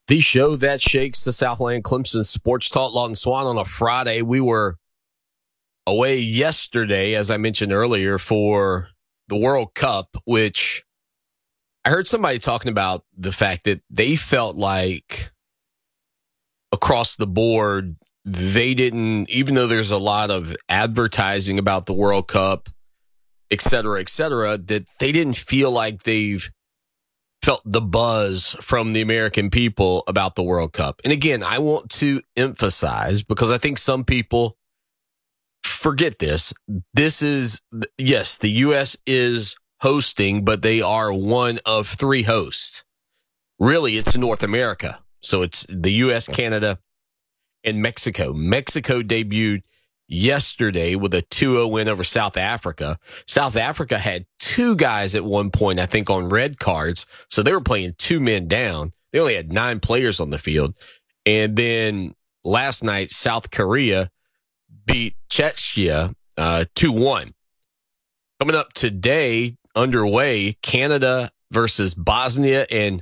The show that shakes the Southland Clemson Sports Talk. Lawton Swan on a Friday. We were away yesterday, as I mentioned earlier, for the World Cup, which I heard somebody talking about the fact that they felt like across the board, they didn't, even though there's a lot of advertising about the World Cup, et cetera, that they didn't feel like they've felt the buzz from the American people about the World Cup. And again, I want to emphasize, because I think some people forget this. This is, yes, the U.S. is hosting, but they are one of three hosts. Really, it's North America. So it's the U.S., Canada, and Mexico. Mexico debuted yesterday with a 2-0 win over South Africa. South Africa had two guys at one point, I think, on red cards. So they were playing two men down. They only had 9 players on the field. And then last night, South Korea beat Czechia 2-1. Coming up today, underway, Canada versus Bosnia and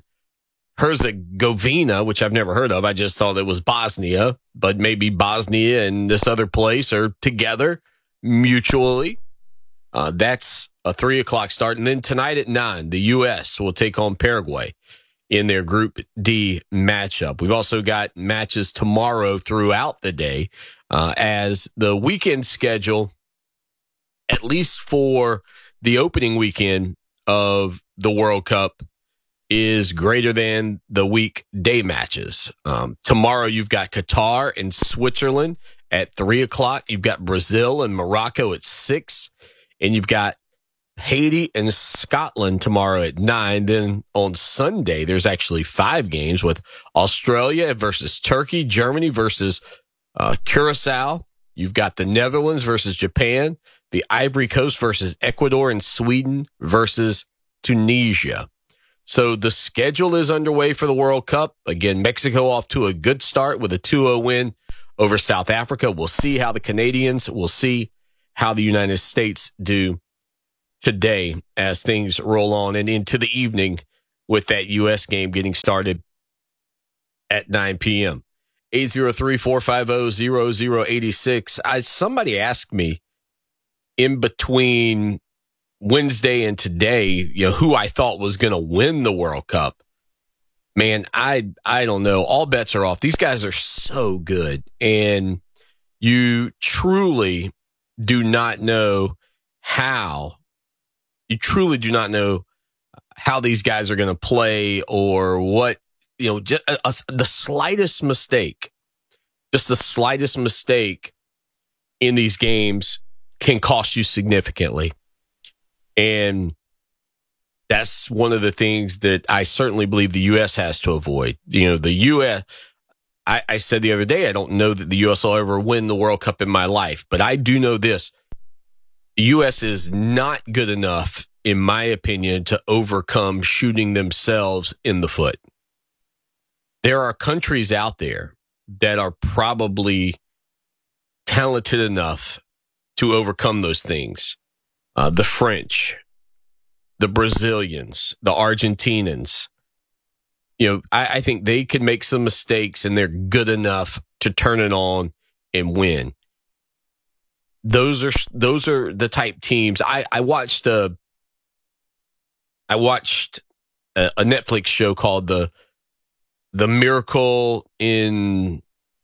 Herzegovina, which I've never heard of. I just thought it was Bosnia, but maybe Bosnia and this other place are together mutually. That's a 3:00 start. And then tonight at 9, the U.S. will take on Paraguay in their Group D matchup. We've also got matches tomorrow throughout the day, as the weekend schedule, at least for the opening weekend of the World Cup, is greater than the weekday matches. Tomorrow you've got Qatar and Switzerland at 3:00. You've got Brazil and Morocco at 6, and you've got Haiti and Scotland tomorrow at 9. Then on Sunday, there's actually 5 games with Australia versus Turkey, Germany versus Curacao. You've got the Netherlands versus Japan, the Ivory Coast versus Ecuador, and Sweden versus Tunisia. So the schedule is underway for the World Cup. Again, Mexico off to a good start with a 2-0 win over South Africa. We'll see how the Canadians, we'll see how the United States do today as things roll on and into the evening with that U.S. game getting started at 9 p.m. 803-450-0086. Somebody asked me in between Wednesday and today, who I thought was going to win the World Cup. Man, I don't know. All bets are off. These guys are so good, and you truly do not know how. You truly do not know how these guys are going to play, or what. Just the slightest mistake, in these games can cost you significantly. And that's one of the things that I certainly believe the U.S. has to avoid. The U.S., I said the other day, I don't know that the U.S. will ever win the World Cup in my life, but I do know this. The U.S. is not good enough, in my opinion, to overcome shooting themselves in the foot. There are countries out there that are probably talented enough to overcome those things. The French, the Brazilians, the Argentinians. I think they can make some mistakes, and they're good enough to turn it on and win. Those are the type teams. I watched a Netflix show called the Miracle in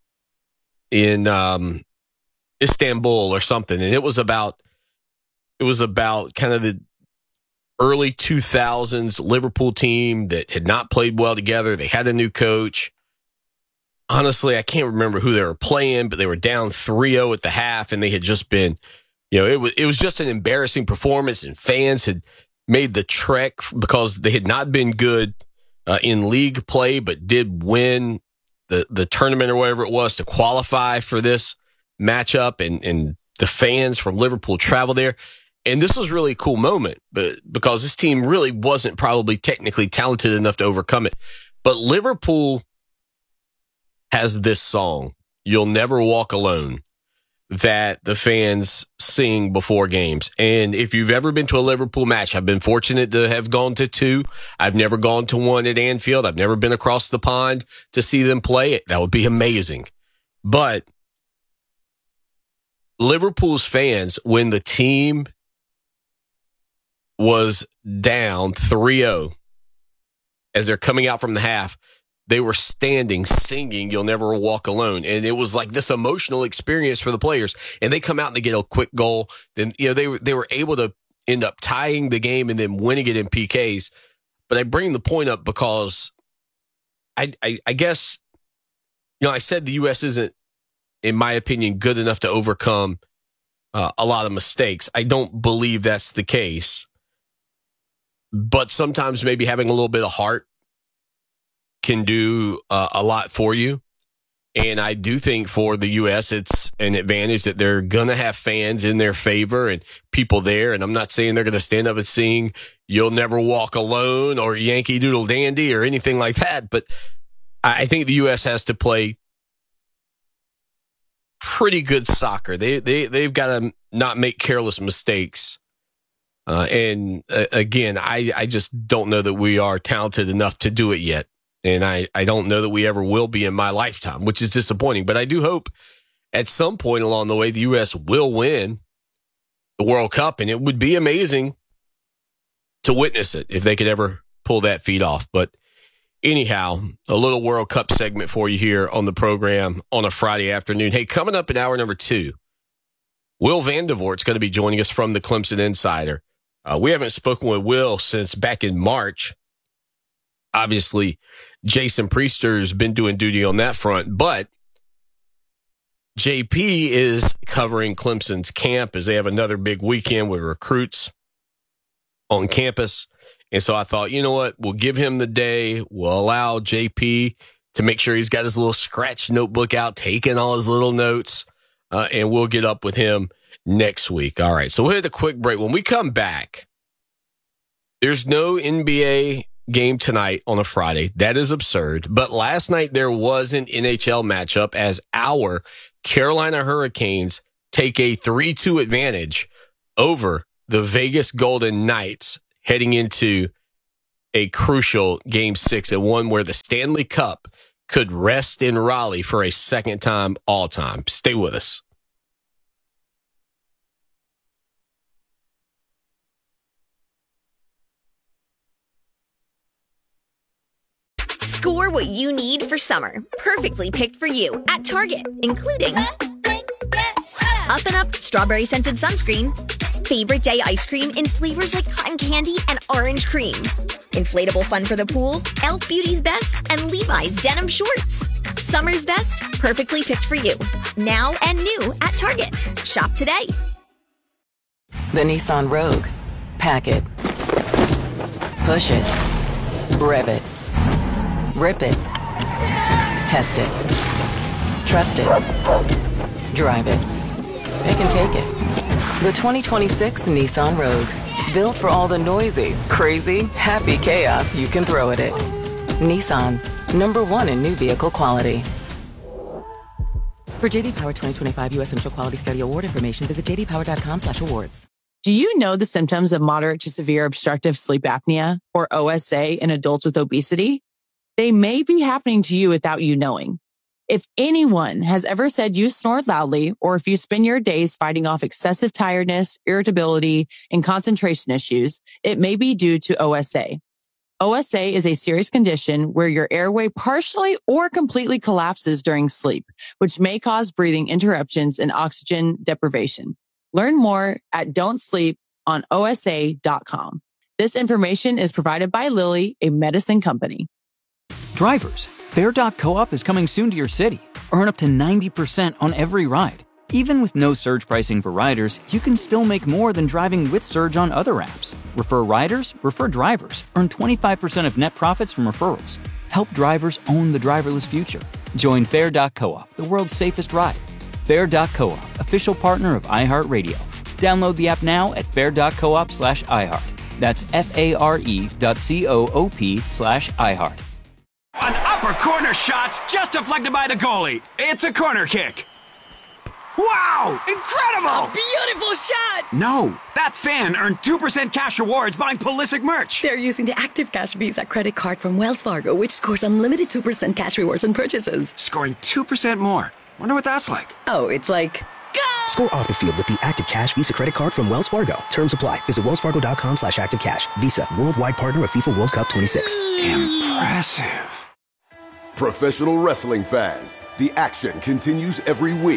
Istanbul or something, and it was about kind of the early 2000s Liverpool team that had not played well together. They had a new coach. Honestly, I can't remember who they were playing, but they were down 3-0 at the half, and they had just been, it was just an embarrassing performance, and fans had made the trek because they had not been good in league play, but did win the tournament or whatever it was to qualify for this matchup, and the fans from Liverpool traveled there. And this was really a cool moment, but because this team really wasn't probably technically talented enough to overcome it. But Liverpool has this song, "You'll Never Walk Alone," that the fans sing before games. And if you've ever been to a Liverpool match, I've been fortunate to have gone to 2. I've never gone to one at Anfield. I've never been across the pond to see them play it. That would be amazing. But Liverpool's fans, when the team was down 3-0, as they're coming out from the half, they were standing, singing, "You'll Never Walk Alone." And it was like this emotional experience for the players. And they come out and they get a quick goal. Then, they were able to end up tying the game and then winning it in PKs. But I bring the point up because I guess, I said the U.S. isn't, in my opinion, good enough to overcome a lot of mistakes. I don't believe that's the case. But sometimes maybe having a little bit of heart can do a lot for you. And I do think for the U.S., it's an advantage that they're going to have fans in their favor and people there. And I'm not saying they're going to stand up and sing "You'll Never Walk Alone" or "Yankee Doodle Dandy" or anything like that. But I think the U.S. has to play pretty good soccer. They've got to not make careless mistakes. And again, I just don't know that we are talented enough to do it yet. And I don't know that we ever will be in my lifetime, which is disappointing. But I do hope at some point along the way, the U.S. will win the World Cup. And it would be amazing to witness it if they could ever pull that feat off. But anyhow, a little World Cup segment for you here on the program on a Friday afternoon. Hey, coming up in hour number 2, Will Vandevoort's going to be joining us from the Clemson Insider. We haven't spoken with Will since back in March. Obviously, Jason Priester's been doing duty on that front, but JP is covering Clemson's camp as they have another big weekend with recruits on campus. And so I thought, you know what? We'll give him the day. We'll allow JP to make sure he's got his little scratch notebook out, taking all his little notes, and we'll get up with him next week. All right, so we'll hit a quick break. When we come back, there's no NBA game tonight on a Friday. That is absurd. But last night there was an NHL matchup as our Carolina Hurricanes take a 3-2 advantage over the Vegas Golden Knights heading into a crucial Game 6 and one where the Stanley Cup could rest in Raleigh for a second time all time. Stay with us. Score what you need for summer. Perfectly picked for you at Target, including Up and Up Strawberry Scented Sunscreen, Favorite Day Ice Cream in flavors like cotton candy and orange cream, Inflatable Fun for the Pool, Elf Beauty's Best, and Levi's Denim Shorts. Summer's best, perfectly picked for you. Now and new at Target. Shop today. The Nissan Rogue. Pack it. Push it. Rev it. Rip it. Test it. Trust it. Drive it. It can take it. The 2026 Nissan Rogue. Built for all the noisy, crazy, happy chaos you can throw at it. Nissan. #1 in new vehicle quality. For JD Power 2025 U.S. Initial Quality Study Award information, visit jdpower.com/awards. Do you know the symptoms of moderate to severe obstructive sleep apnea, or OSA, in adults with obesity? They may be happening to you without you knowing. If anyone has ever said you snore loudly, or if you spend your days fighting off excessive tiredness, irritability, and concentration issues, it may be due to OSA. OSA is a serious condition where your airway partially or completely collapses during sleep, which may cause breathing interruptions and oxygen deprivation. Learn more at don'tsleeponosa.com. This information is provided by Lilly, a medicine company. Drivers, Fair.coop is coming soon to your city. Earn up to 90% on every ride. Even with no surge pricing for riders, you can still make more than driving with Surge on other apps. Refer riders, refer drivers. Earn 25% of net profits from referrals. Help drivers own the driverless future. Join Fair.coop, the world's safest ride. Fair.coop, official partner of iHeartRadio. Download the app now at fair.coop/iHeart. That's FARE.coop/iHeart. An upper corner shot's just deflected by the goalie. It's a corner kick. Wow! Incredible! Beautiful shot! No, that fan earned 2% cash rewards buying Pulisic merch. They're using the Active Cash Visa credit card from Wells Fargo, which scores unlimited 2% cash rewards on purchases. Scoring 2% more. Wonder what that's like. Oh, it's like... Go! Score off the field with the Active Cash Visa credit card from Wells Fargo. Terms apply. Visit wellsfargo.com/activecash. Visa, worldwide partner of FIFA World Cup 26. Impressive. Professional wrestling fans, the action continues every week.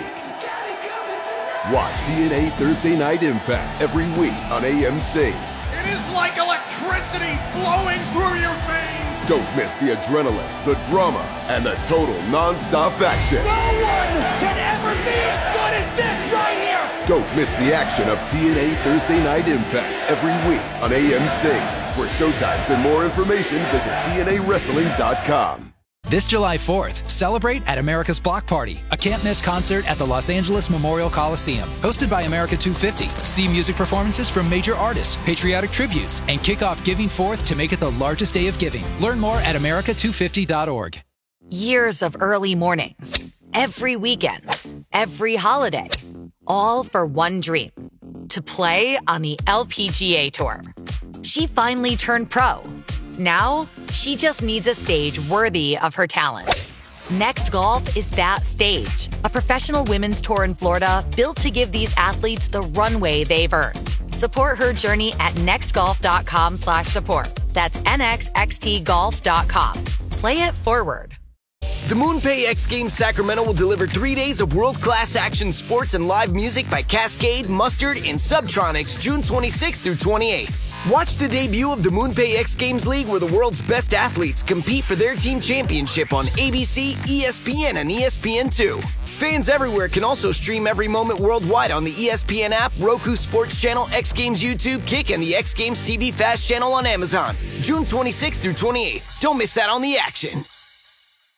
Watch TNA Thursday Night Impact every week on AMC. It is like electricity flowing through your veins. Don't miss the adrenaline, the drama, and the total non-stop action. No one can ever be as good as this right here. Don't miss the action of TNA Thursday Night Impact every week on AMC. For showtimes and more information, visit TNAWrestling.com. This July 4th, celebrate at America's Block Party, a can't-miss concert at the Los Angeles Memorial Coliseum. Hosted by America 250. See music performances from major artists, patriotic tributes, and kick off Giving 4th to make it the largest day of giving. Learn more at america250.org. Years of early mornings, every weekend, every holiday, all for one dream, to play on the LPGA Tour. She finally turned pro. Now, she just needs a stage worthy of her talent. Next Golf is that stage. A professional women's tour in Florida built to give these athletes the runway they've earned. Support her journey at nextgolf.com/support. That's nxxtgolf.com. Play it forward. The MoonPay X Games Sacramento will deliver 3 days of world-class action sports and live music by Cascade, Mustard, and Subtronics June 26th through 28th. Watch the debut of the MoonPay X Games League, where the world's best athletes compete for their team championship on ABC, ESPN, and ESPN2. Fans everywhere can also stream every moment worldwide on the ESPN app, Roku Sports Channel, X Games YouTube, Kick, and the X Games TV Fast channel on Amazon. June 26th through 28th. Don't miss out on the action.